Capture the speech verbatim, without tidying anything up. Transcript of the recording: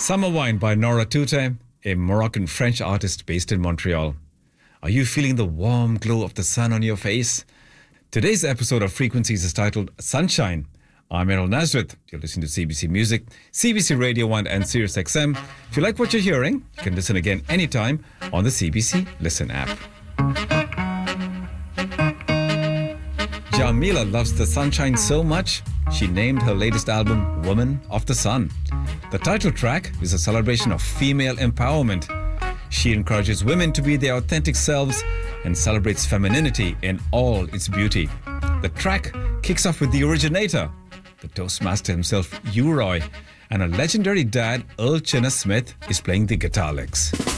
Summer Wine by Nora Toute, a Moroccan-French artist based in Montreal. Are you feeling the warm glow of the sun on your face? Today's episode of Frequencies is titled Sunshine. I'm Errol Nazareth. You're listening to C B C Music, C B C Radio one and Sirius X M. If you like what you're hearing, you can listen again anytime on the C B C Listen app. Jamila loves the sunshine so much, she named her latest album Woman of the Sun. The title track is a celebration of female empowerment. She encourages women to be their authentic selves and celebrates femininity in all its beauty. The track kicks off with the originator, the Toastmaster himself, U-Roy, and a legendary dad, Earl Chinna Smith, is playing the guitar licks.